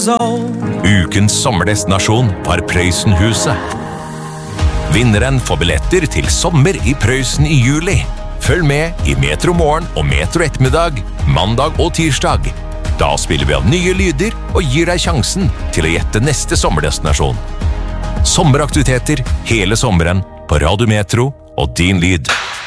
years old. Ukens sommerdestinasjon var Prøysenhuset. Vinneren får billetter til sommer i Prøysen i juli. Følg med i Metro Morgen og Metro Ettermiddag, mandag og tirsdag. Da spiller vi av nye lyder og gir deg sjansen til å gjette neste sommerdestinasjon. Sommeraktiviteter hele sommeren på Radio Metro og Din Lyd.